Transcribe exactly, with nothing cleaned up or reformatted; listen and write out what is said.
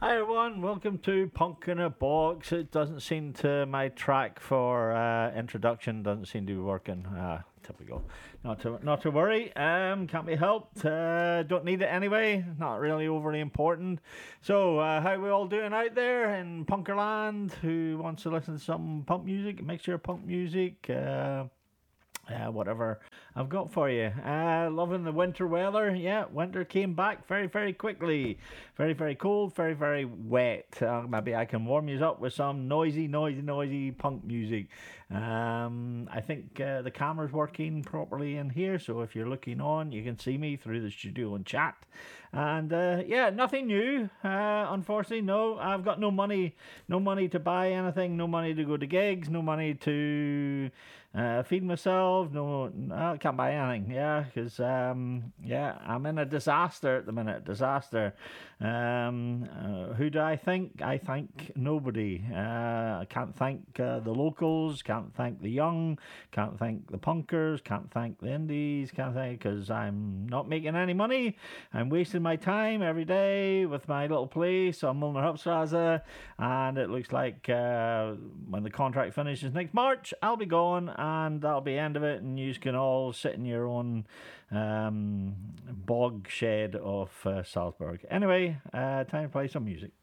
Hi everyone, welcome to Punk in a Box. It doesn't seem to, my track for uh, introduction doesn't seem to be working. Uh, typical. Not to not to worry. Um, can't be helped. Uh, don't need it anyway. Not really overly important. So, uh, how we all doing out there in Punkerland? Who wants to listen to some punk music? Mixture of punk music. Uh, uh, whatever I've got for you. Uh, loving the winter weather. Yeah, winter came back very, very quickly. Very, very cold, very, very wet. Uh, maybe I can warm you up with some noisy, noisy, noisy punk music. Um, I think uh, the camera's working properly in here, so if you're looking on, you can see me through the studio and chat. And uh, yeah, nothing new. Uh, unfortunately, no. I've got no money, no money to buy anything, no money to go to gigs, no money to uh, feed myself. No, no, I can't buy anything. Yeah, because um, yeah, I'm in a disaster at the minute. Disaster. Um, uh, who do I thank? I thank nobody. Uh, I can't thank uh, the locals. Can't thank the young. Can't thank the punkers. Can't thank the indies. Can't thank because I'm not making any money. I'm wasting my time every day with my little place on Milner Hauptstraße, and it looks like uh, when the contract finishes next March, I'll be gone, and that'll be the end of it, and you can all sit in your own um, bog shed of uh, Salzburg. Anyway, uh, time to play some music.